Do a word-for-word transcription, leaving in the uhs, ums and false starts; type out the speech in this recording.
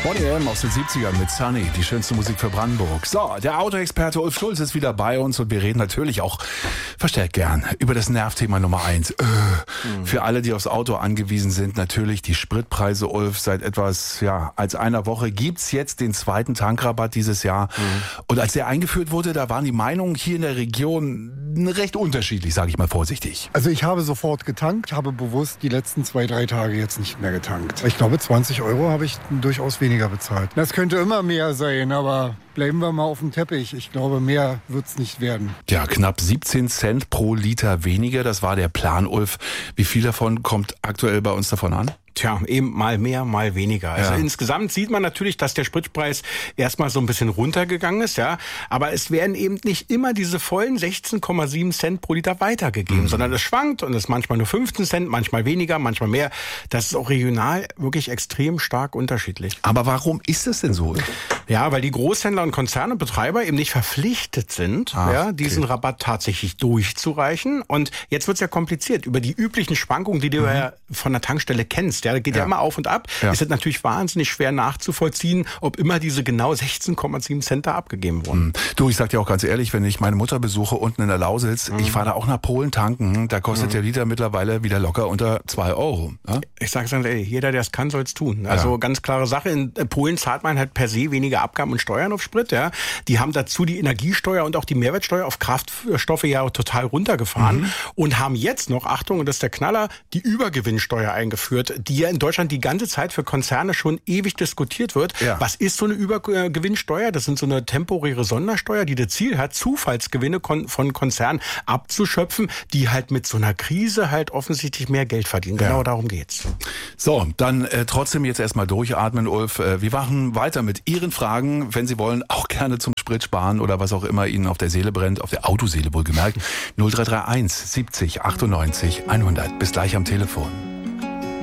zwanzig A M aus den siebzigern mit Sunny, die schönste Musik für Brandenburg. So, der Autoexperte Ulf Schulz ist wieder bei uns und wir reden natürlich auch verstärkt gern über das Nervthema Nummer eins. Äh, mhm. Für alle, die aufs Auto angewiesen sind, natürlich die Spritpreise, Ulf. Seit etwas ja als einer Woche gibt's jetzt den zweiten Tankrabatt dieses Jahr. Mhm. Und als der eingeführt wurde, da waren die Meinungen hier in der Region recht unterschiedlich, sage ich mal vorsichtig. Also ich habe sofort getankt, habe bewusst die letzten zwei, drei Tage jetzt nicht mehr getankt. Ich glaube, zwanzig Euro habe ich durchaus weniger bezahlt. Das könnte immer mehr sein, aber bleiben wir mal auf dem Teppich. Ich glaube, mehr wird's nicht werden. Ja, knapp siebzehn Cent pro Liter weniger, das war der Plan, Ulf. Wie viel davon kommt aktuell bei uns davon an? Tja, eben mal mehr, mal weniger. Also ja. Insgesamt sieht man natürlich, dass der Spritpreis erstmal so ein bisschen runtergegangen ist, ja. Aber es werden eben nicht immer diese vollen sechzehn Komma sieben Cent pro Liter weitergegeben, mhm. sondern es schwankt und es ist manchmal nur fünfzehn Cent, manchmal weniger, manchmal mehr. Das ist auch regional wirklich extrem stark unterschiedlich. Aber warum ist es denn so? Ja, weil die Großhändler und Konzerne und Betreiber eben nicht verpflichtet sind, Ach, ja, diesen okay. Rabatt tatsächlich durchzureichen. Und jetzt wird's ja kompliziert. Über die üblichen Schwankungen, die du mhm. ja von der Tankstelle kennst, ja, da geht ja, ja immer auf und ab. Ja. Es ist natürlich wahnsinnig schwer nachzuvollziehen, ob immer diese genau sechzehn Komma sieben Cent da abgegeben wurden. Mhm. Du, ich sag dir auch ganz ehrlich, wenn ich meine Mutter besuche unten in der Lausitz, mhm. ich fahre da auch nach Polen tanken, da kostet mhm. der Liter mittlerweile wieder locker unter zwei Euro. Ja? Ich sage ganz ehrlich, jeder, der es kann, soll es tun. Also ja. ganz klare Sache, in Polen zahlt man halt per se weniger Abgaben und Steuern auf Sprit. Ja. Die haben dazu die Energiesteuer und auch die Mehrwertsteuer auf Kraftstoffe ja total runtergefahren mhm. und haben jetzt noch, Achtung, und das ist der Knaller, die Übergewinnsteuer eingeführt, die ja in Deutschland die ganze Zeit für Konzerne schon ewig diskutiert wird. Ja. Was ist so eine Übergewinnsteuer? Das sind so eine temporäre Sondersteuer, die das Ziel hat, Zufallsgewinne von Konzernen abzuschöpfen, die halt mit so einer Krise halt offensichtlich mehr Geld verdienen. Genau ja. darum geht's. So, dann äh, trotzdem jetzt erstmal durchatmen, Ulf. Äh, wir machen weiter mit Ihren Fragen, wenn Sie wollen, auch gerne zum Sprit sparen oder was auch immer Ihnen auf der Seele brennt, auf der Autoseele wohlgemerkt. null drei drei eins siebzig achtundneunzig hundert. Bis gleich am Telefon.